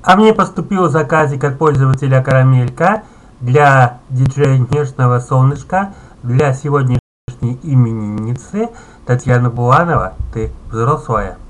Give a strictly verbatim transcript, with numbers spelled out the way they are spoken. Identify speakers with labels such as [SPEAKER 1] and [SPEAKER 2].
[SPEAKER 1] А мне поступил заказик от пользователя Карамелька для диджея Нежного Солнышка, для сегодняшней именинницы Татьяна Буланова. Ты взрослая.